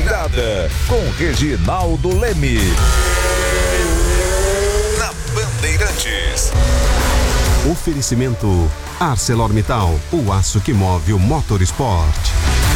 Virada, com Reginaldo Leme. Na Bandeirantes. Oferecimento ArcelorMittal, o aço que move o Motorsport.